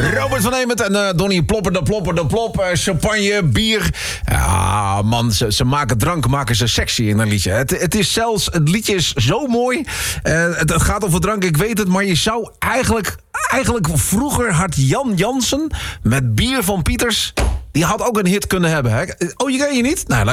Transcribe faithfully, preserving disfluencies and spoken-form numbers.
Robert van Hemert en uh, Donnie Plopper de Plopper de Plop. Uh, champagne, bier. Ja, man, ze, ze maken drank, maken ze sexy in een liedje. Het, het is zelfs, het liedje is zo mooi. Uh, het, het gaat over drank, ik weet het, maar je zou eigenlijk... Eigenlijk vroeger had Jan Jansen met Bier van Pieters... Die had ook een hit kunnen hebben. Hè? Oh, je ken je niet? Nou,